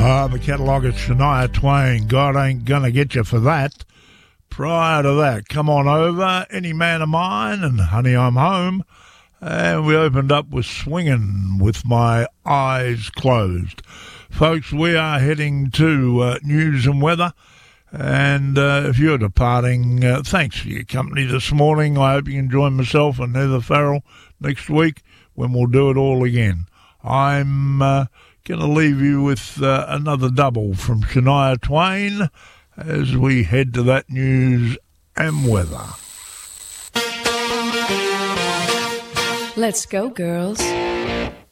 The catalogue of Shania Twain, God Ain't Gonna Get You For That. Prior to that, Come On Over, Any Man of Mine, and Honey, I'm Home. And we opened up with Swingin' With My Eyes Closed. Folks, we are heading to news and weather. And if you're departing, thanks for your company this morning. I hope you can join myself and Heather Farrell next week when we'll do it all again. I'm going to leave you with another double from Shania Twain as we head to that news and weather. Let's go, girls.